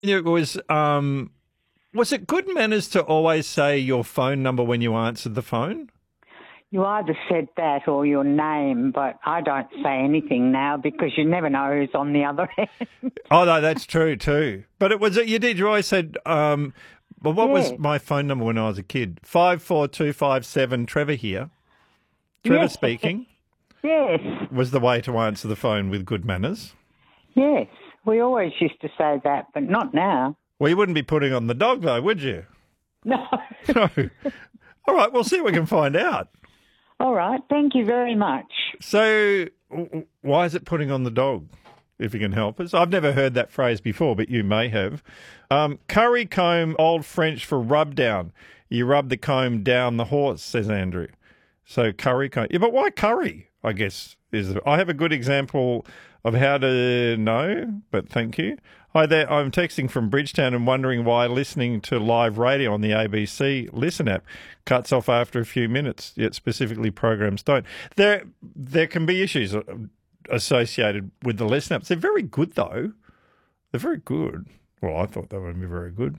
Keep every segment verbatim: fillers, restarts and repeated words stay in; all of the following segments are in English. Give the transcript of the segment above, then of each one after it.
It was, um, was it good manners to always say your phone number when you answered the phone? You either said that or your name, but I don't say anything now because you never know who's on the other end. Oh, no, that's true too. But it was, you did, you always said, um, well, what was Yeah. my phone number when I was a kid? five four two five seven, Trevor here. Trevor Yes. speaking. Yes, Was the way to answer the phone with good manners. yes. We always used to say that, but not now. Well, you wouldn't be putting on the dog though, would you? No. No. All right, we'll see what we can find out. All right. Thank you very much. So, w- why is it putting on the dog, if you can help us? I've never heard that phrase before, but you may have. Um, curry comb, Old French for rub down. You rub the comb down the horse, says Andrew. So, curry comb. Yeah, but why curry, I guess, is the, I have a good example of how to know, but thank you. Hi there, I'm texting from Bridgetown and wondering why listening to live radio on the A B C Listen app cuts off after a few minutes, yet specifically programs don't. There there can be issues associated with the Listen apps. They're very good, though. They're very good. Well, I thought they would be very good.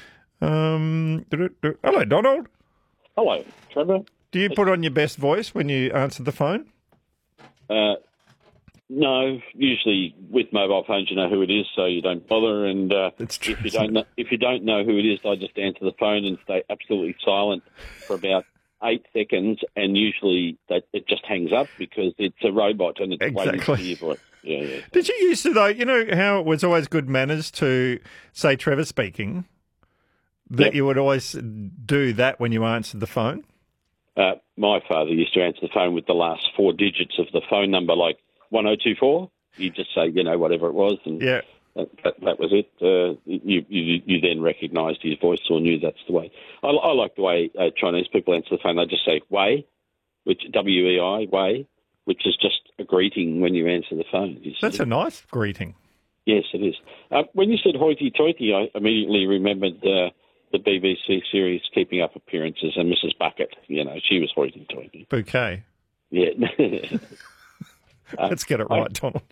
Um, hello, Donald. Hello, Trevor. Do you put on your best voice when you answer the phone? Uh, no, usually with mobile phones you know who it is, so you don't bother. And uh, It's true, if you isn't don't know, if you don't know who it is, I just answer the phone and stay absolutely silent for about eight seconds, and usually that it just hangs up because it's a robot and it's waiting Exactly. for your voice. Yeah, yeah. Did you used to, though, you know how it was always good manners to say Trevor speaking, that Yep. you would always do that when you answered the phone? Uh, my father used to answer the phone with the last four digits of the phone number, like one oh two four. You just say, you know, whatever it was, and Yeah. that, that, that was it. Uh, you, you you then recognised his voice or knew that's the way. I, I like the way uh, Chinese people answer the phone. They just say "wei," which W E I "wei," which is just a greeting when you answer the phone. You That's see. a nice greeting. Yes, it is. Uh, when you said hoity-toity, I immediately remembered uh, the B B C series Keeping Up Appearances and Missus Bucket. You know, she was hoity-toity. Bouquet. Yeah. Let's get it right, Donald.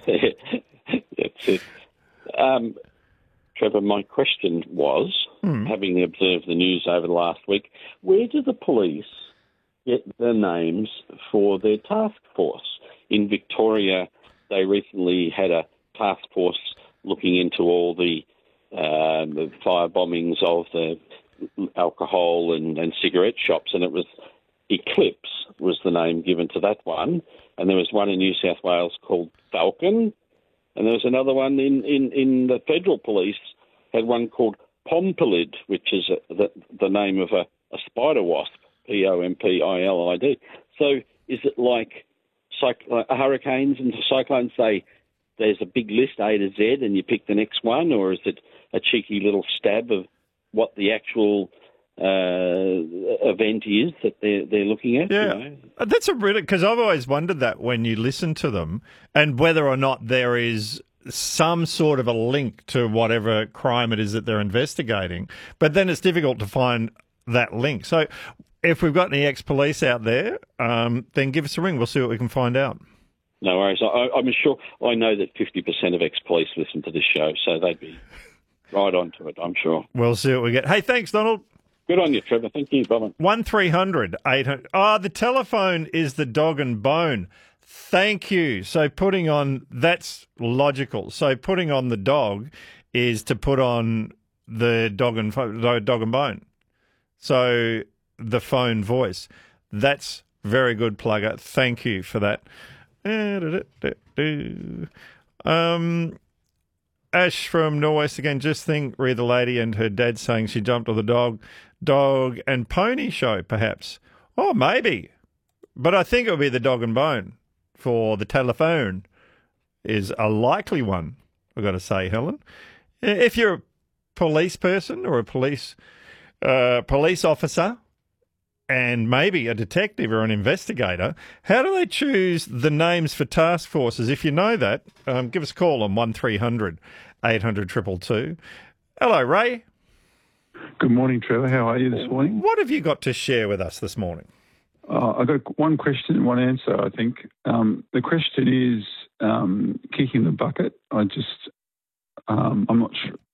That's it. Um, Trevor, my question was, Hmm. having observed the news over the last week, where do the police get the names for their task force? In Victoria, they recently had a task force looking into all the, uh, the fire bombings of the alcohol and, and cigarette shops, and it was Eclipse was the name given to that one. And there was one in New South Wales called Falcon. And there was another one in, in, in the federal police had one called Pompilid, which is a, the, the name of a, a spider wasp, P O M P I L I D. So is it like cycl- hurricanes and cyclones say there's a big list, A to Z, and you pick the next one? Or is it a cheeky little stab of what the actual uh, event is that they're, they're looking at? Yeah. You know? Uh, That's a really, because I've always wondered that when you listen to them and whether or not there is some sort of a link to whatever crime it is that they're investigating. But then it's difficult to find that link. So if we've got any ex-police out there, um, then give us a ring. We'll see what we can find out. No worries. I, I'm sure. I know that fifty percent of ex-police listen to this show, so they'd be right onto it, I'm sure. We'll see what we get. Hey, thanks, Donald. Good on you, Trevor. Thank you. Bye-bye. one three hundred eight hundred Ah, the telephone is the dog and bone. Thank you. So putting on, that's logical. So putting on the dog is to put on the dog and, pho- dog and bone. So the phone voice. That's very good, Plugger. Thank you for that. Um, Ash from Norwest again. Just think, read the lady and her dad saying she jumped on the dog, dog and pony show, perhaps. Oh, maybe. But I think it would be the dog and bone for the telephone is a likely one, I've got to say, Helen. If you're a police person or a police uh, police officer and maybe a detective or an investigator, how do they choose the names for task forces? If you know that, um, give us a call on one three hundred eight hundred two two two. Hello, Ray. Good morning, Trevor. How are you this morning? What have you got to share with us this morning? Uh, I've got one question and one answer, I think. Um, the question is um, kicking the bucket. I just, um, I'm not sure.